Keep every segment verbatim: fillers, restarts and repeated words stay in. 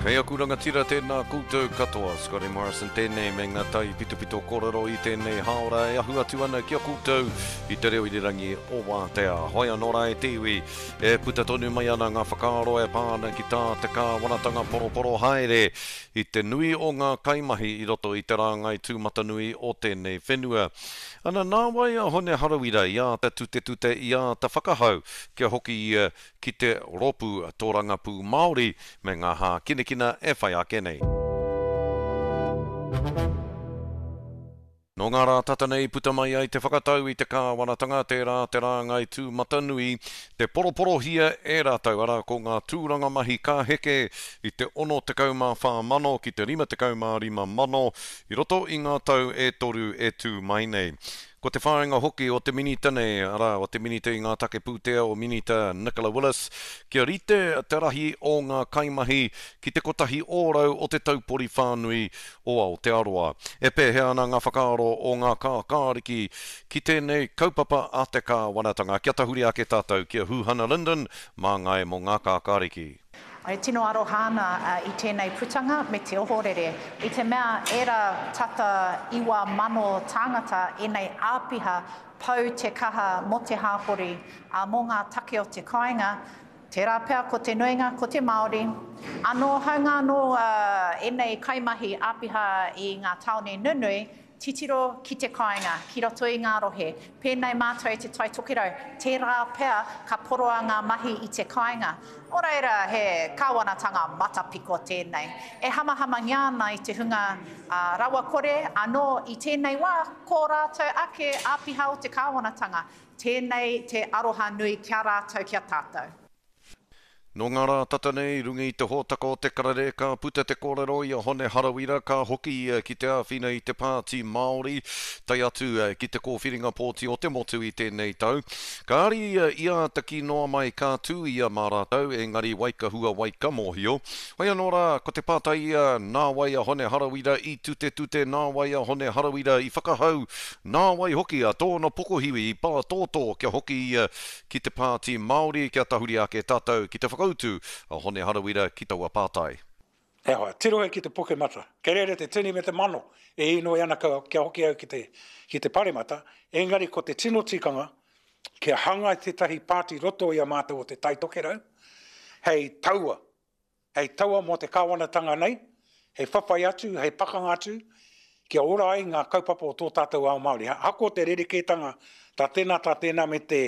Kei aku rangatira tēnā koutou katoa, Scotty Morrison tēnei me ngā tai pito pito korero I tēnei haora e ahu atu ana kia koutou I te reo I te rangi o Wātea. Hoi anō rai te iwi, e puta tonu mai ana ngā whakaaro e pāna ki tā te kā wanatanga poro poro haere I te nui o ngā kaimahi I roto I te rāngai tūmata nui o tēnei whenua. Ana nā wai a hone harawira I a te tute tute I a te whakahau kia hoki ia ki te ropu tōrangapū Māori me ngā hā kinekina e whai ake nei. Nō ngā rā tata nei puta mai ai te whakatau I te kāwanatanga te rā te rāngai tū matanui, te poroporo hia e rātau ara ko ngā tūranga mahi ka heke I te ono te kaumā whā mano ki te rima te kaumā rima mano I roto I ngā tau e toru e tū mai nei. Ko te whāinga hoki o te minita nei, ara o te minita I ngā take pūtea o minita Nicola Willis, kia rite te rahi o ngā kaimahi ki te kotahi ōrau o te taupori whānui o Aotearoa. E pēhea ana ngā whakaaro o ngā kākāriki ki tēnei kaupapa a te kāwanatanga. Kia tahuri ake tātou, kia Hūhana Linden, mā ngai mo ngā kākāriki. Ai tino arohana uh, I tēnei putanga me te ohorere. I te mea era tata iwa mano tāngata e nei āpiha pau te kaha mo te hāpori a mō ngā take o te kāinga, te rāpea ko te nuinga ko te Māori. Anō haunga no uh, e nei kaimahi āpiha I ngā taone nunui, titiro ki te kāinga, ki roto I ngā rohe. Pēnei mātou te tai tokirau, te rā pea ka poroa ngā mahi I te kāinga. Ora era he kāwanatanga matapiko tēnei. E hamahama ngiana I te hunga uh, rawa kore, anō I tēnei wā, ko rātou ake āpiha o te kāwanatanga. Tēnei te aroha nui kia rātou kia tātou. Nō ngā rā tata nei, rungi I te hōtaka o te karare, ka puta te kōrero I a hone harawira, ka hoki uh, ki te āwhina I te pāti Māori, tai atu uh, ki te kōwhiringa pōti o te motu I tēnei tau. Ka ari uh, ia te ki noa mai ka tū ia mā rātau, engari waika hua waika mōhio. Hoi anō rā, ko te pātai ia, nā wai a hone harawira I tute tute, nā wai a hone harawira I whakahau, nā wai hoki a tōna pokohiwi I pā tōtō kia hoki ia ki te pāti Māori, kia tahuri ake tātou ki te whakahau. Koutu a hone harawira ki taua pātai. E hoa, tiro e ki te poke mata. Ke rere te tini me te mano e ino i ana ka, kia hoki au ki te, ki te paremata. Engari ko te tino tikanga kia hanga te tahi pāti roto I a mātou o te taitokerau. Hei taua. Hei taua mo te kāwanatanga nei. Hei whawhai atu, hei pakanga atu. Kia ora ai ngā kaupapa o tō tātou ao Māori. Hako te rerekētanga tā tēnā tā tēnā me te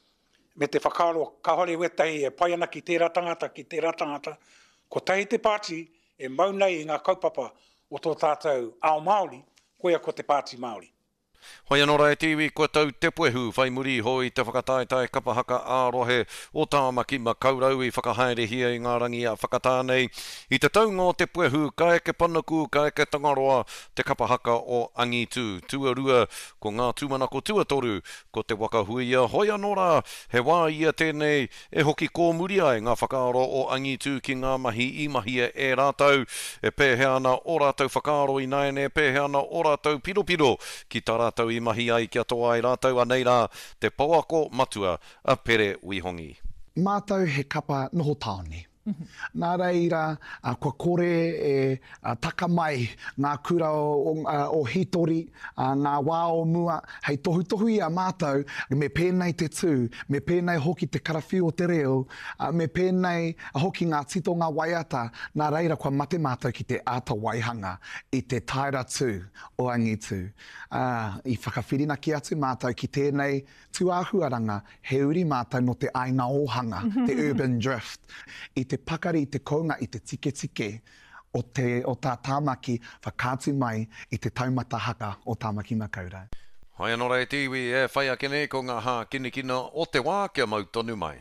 me te whakaaro kahore wetahi e pai ana ki tērā tangata, ki tērā tangata, ko tahi te pāti e maunei I ngā kaupapa o tō tātou ao Māori, koia ko te pāti Māori. Hoi anō rai tiwi, ko tau te puehu, whai muri hoi te whakataetai kapahaka ārohe o tāmaki ma kaurau I whakahaere hia I ngā rangi a whakatānei. I te taunga o te puehu, ka eke panaku, ka eke tangaroa, te kapahaka o Angitu. Tuarua, ko ngā tūmanako tuatoru, ko te wakahuia. Hoi anō rā, he wā ia tēnei, e hoki kō muri ai ngā whakaaro o Angitu ki ngā mahi I mahia e rātau. E pēhea ana o rātau whakaaro I naene, e pēhea ana o rātau piro piro ki tā rātau I mahi ai kia toa ai rātau anei rā te pauako matua a Pere Wihongi. Mātou he kapa noho taone. Nā reira, uh, kua kore e uh, taka mai ngā kura o, uh, o hitori, uh, ngā wā o mua, hei tohu tohu I a mātou, me pēnei te tū, me pēnei hoki te karawhi o te reo, uh, me pēnei hoki ngā tito ngā waiata, nā reira kua mate mātou ki te āta waihanga I te taira tū o Angitu. Uh, I whakawhirina ki atu mātou ki tēnei tuāhuaranga, he uri mātou no te ainga ohanga, te urban drift. I te pakari I te kounga I te tike tike o, te, o tā tāmaki whakātu mai I te taumata haka o tāmaki makaurau. Hoi anō rei tiwi e whai ake nei ko ngā hā kinikina o te wā kia mau tonu mai.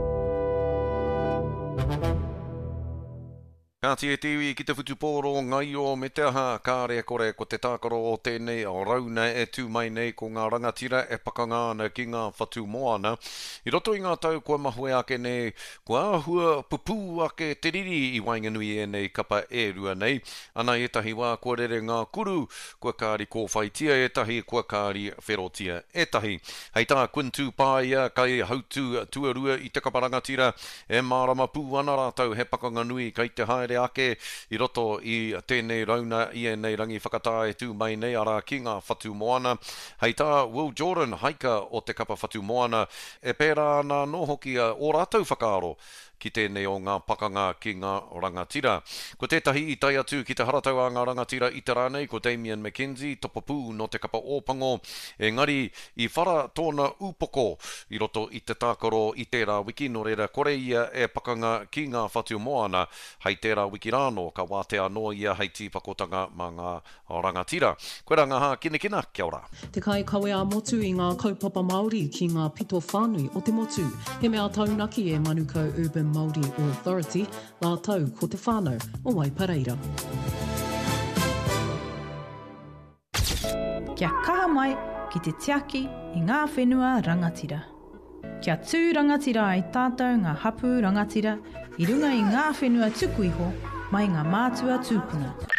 Kāti e tiwi ki te whutupōro ngai o me te aha kāre kore ko te tākaro o tēnei o rauna e tū mai nei ko ngā rangatira e pakangāna ki ngā whatu moana. I roto I ngā tau kua mahue ake nei, kua ahua pupu ake te riri I wainganui e nei kapa e rua nei. Ana e tahi wā kua rere ngā kuru, kua kāri kōwhaitia e tahi, kua kāri wherotia e tahi. Hei tā kuntū pāia kai hautu tuarua I te kaparangatira e mārama pū ana rātau he pakanganui kai te haere haere ake i roto i tēnei rauna i e nei rangi whakatāe tū mai nei ara ki ngā whatu moana. Hei tā Will Jordan haika o te kapa whatu moana e pērā nā no hoki a o rātou whakaaro ki tēnei o ngā pakanga ki ngā rangatira. Ko tētahi i tai atu ki te haratau a ngā rangatira i te rānei, ko Damien McKenzie, topapū no te kapa ōpango. Engari, i whara tōna upoko i roto i te tākaro i tērā wiki, no reira kore ia e pakanga ki ngā whatu moana, hei tērā wiki rāno, ka wātea no ia hei tīpakotanga mā ngā rangatira. Koe rā ngā hā kina kina, kia ora. Te kai kawe a motu i ngā kaupapa Māori ki ngā pito whānui o te motu. He mea taunaki e Manukau Urban Māori Authority, la tau ko te whānau o Waipareira. Kia kaha mai ki te tiaki i ngā whenua rangatira. Kia tū rangatira ai tātou ngā hapu rangatira i runga i ngā whenua tuku iho mai ngā mātua tūpunga.